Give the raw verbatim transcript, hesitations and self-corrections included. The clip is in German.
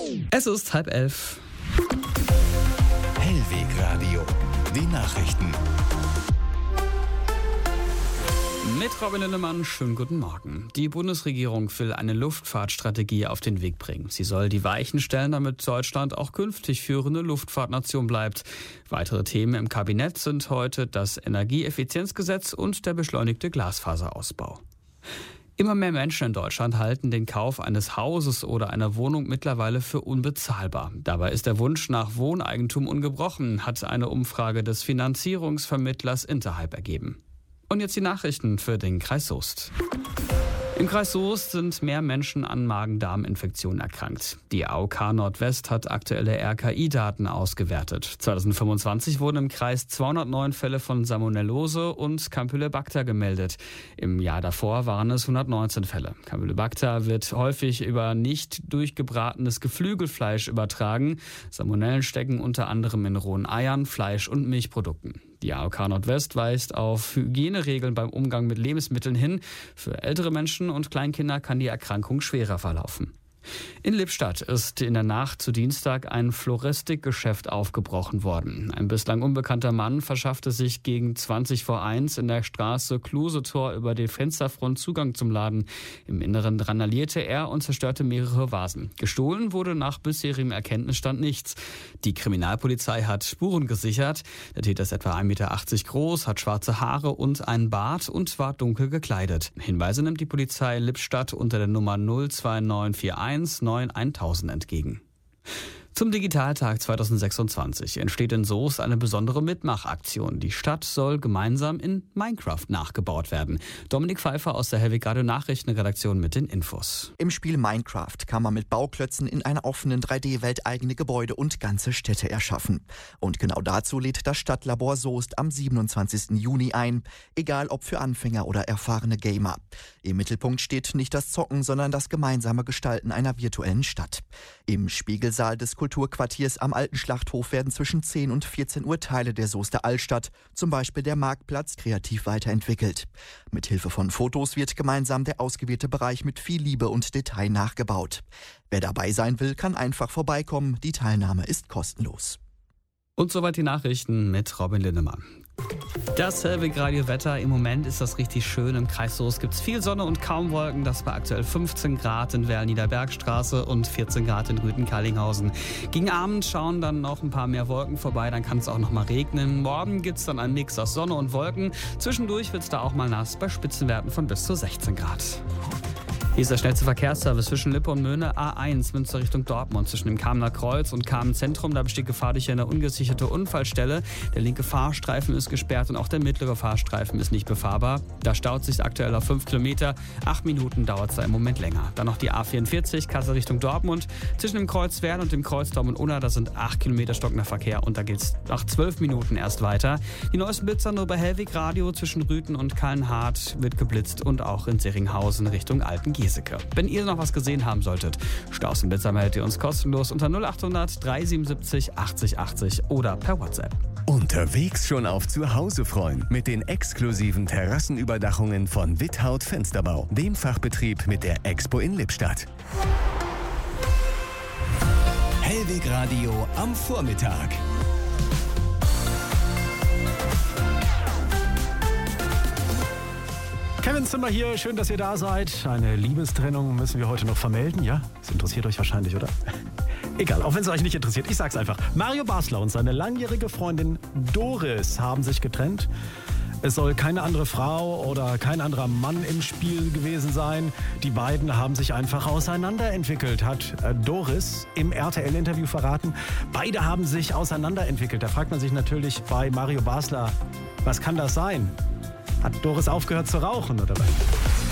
Es ist halb elf. Hellwegradio, die Nachrichten. Mit Robin Lindemann, schönen guten Morgen. Die Bundesregierung will eine Luftfahrtstrategie auf den Weg bringen. Sie soll die Weichen stellen, damit Deutschland auch künftig führende Luftfahrtnation bleibt. Weitere Themen im Kabinett sind heute das Energieeffizienzgesetz und der beschleunigte Glasfaserausbau. Immer mehr Menschen in Deutschland halten den Kauf eines Hauses oder einer Wohnung mittlerweile für unbezahlbar. Dabei ist der Wunsch nach Wohneigentum ungebrochen, hat eine Umfrage des Finanzierungsvermittlers Interhyp ergeben. Und jetzt die Nachrichten für den Kreis Soest. Im Kreis Soest sind mehr Menschen an Magen-Darm-Infektionen erkrankt. Die A O K Nordwest hat aktuelle R K I-Daten ausgewertet. zwanzig fünfundzwanzig wurden im Kreis zweihundertneun Fälle von Salmonellose und Campylobacter gemeldet. Im Jahr davor waren es hundertneunzehn Fälle. Campylobacter wird häufig über nicht durchgebratenes Geflügelfleisch übertragen. Salmonellen stecken unter anderem in rohen Eiern, Fleisch und Milchprodukten. Die A O K Nordwest weist auf Hygieneregeln beim Umgang mit Lebensmitteln hin. Für ältere Menschen und Kleinkinder kann die Erkrankung schwerer verlaufen. In Lippstadt ist in der Nacht zu Dienstag ein Floristikgeschäft aufgebrochen worden. Ein bislang unbekannter Mann verschaffte sich gegen zwanzig vor eins in der Straße Klusetor über die Fensterfront Zugang zum Laden. Im Inneren randalierte er und zerstörte mehrere Vasen. Gestohlen wurde nach bisherigem Erkenntnisstand nichts. Die Kriminalpolizei hat Spuren gesichert. Der Täter ist etwa ein Meter achtzig groß, hat schwarze Haare und einen Bart und war dunkel gekleidet. Hinweise nimmt die Polizei Lippstadt unter der Nummer null zwei neun vier eins neun tausend entgegen. Zum Digitaltag zweitausendsechsundzwanzig entsteht in Soest eine besondere Mitmachaktion. Die Stadt soll gemeinsam in Minecraft nachgebaut werden. Dominik Pfeiffer aus der Hellwegradio Nachrichtenredaktion mit den Infos. Im Spiel Minecraft kann man mit Bauklötzen in einer offenen drei D-Welt eigene Gebäude und ganze Städte erschaffen. Und genau dazu lädt das Stadtlabor Soest am siebenundzwanzigsten Juni ein. Egal ob für Anfänger oder erfahrene Gamer. Im Mittelpunkt steht nicht das Zocken, sondern das gemeinsame Gestalten einer virtuellen Stadt. Im Spiegelsaal des Kulturquartiers am Alten Schlachthof werden zwischen zehn und vierzehn Uhr Teile der Soester Altstadt, zum Beispiel der Marktplatz, kreativ weiterentwickelt. Mit Hilfe von Fotos wird gemeinsam der ausgewählte Bereich mit viel Liebe und Detail nachgebaut. Wer dabei sein will, kann einfach vorbeikommen. Die Teilnahme ist kostenlos. Und soweit die Nachrichten mit Robin Lindemann. Das Hellwegradio-Wetter. Im Moment ist das richtig schön. Im Kreis Soest gibt es viel Sonne und kaum Wolken. Das war aktuell fünfzehn Grad in Werl-Niederbergstraße und vierzehn Grad in Rüthen-Karlinghausen. Gegen Abend schauen dann noch ein paar mehr Wolken vorbei. Dann kann es auch noch mal regnen. Morgen gibt es dann einen Mix aus Sonne und Wolken. Zwischendurch wird es da auch mal nass bei Spitzenwerten von bis zu sechzehn Grad. Hier ist der schnellste Verkehrsservice zwischen Lippe und Möhne. A eins, Münster Richtung Dortmund. Zwischen dem Kamener Kreuz und Kamen Zentrum, da besteht Gefahr durch eine ungesicherte Unfallstelle. Der linke Fahrstreifen ist gesperrt und auch der mittlere Fahrstreifen ist nicht befahrbar. Da staut sich aktuell auf fünf Kilometer. Acht Minuten dauert es da im Moment länger. Dann noch die A vierundvierzig, Kassel Richtung Dortmund. Zwischen dem Kreuz Wern und dem Kreuz Dortmund-Unna, da sind acht Kilometer stockender Verkehr und da geht es nach zwölf Minuten erst weiter. Die neuesten Blitzer nur bei Hellwegradio zwischen Rüthen und Kallenhardt wird geblitzt und auch in Seringhausen Richtung Altengiesecke. Wenn ihr noch was gesehen haben solltet, Staus und Blitzer meldet ihr uns kostenlos unter null achthundert drei siebenundsiebzig achtzig achtzig oder per WhatsApp. Unterwegs schon auf Zuhause freuen mit den exklusiven Terrassenüberdachungen von Withaut Fensterbau, dem Fachbetrieb mit der Expo in Lippstadt. Hellwegradio am Vormittag. Kevin Zimmer hier, schön, dass ihr da seid. Eine Liebestrennung müssen wir heute noch vermelden, ja? Das interessiert euch wahrscheinlich, oder? Egal, auch wenn es euch nicht interessiert, ich sag's einfach. Mario Basler und seine langjährige Freundin Doris haben sich getrennt. Es soll keine andere Frau oder kein anderer Mann im Spiel gewesen sein. Die beiden haben sich einfach auseinanderentwickelt, hat Doris im R T L-Interview verraten. Beide haben sich auseinanderentwickelt. Da fragt man sich natürlich bei Mario Basler, was kann das sein? Hat Doris aufgehört zu rauchen oder was?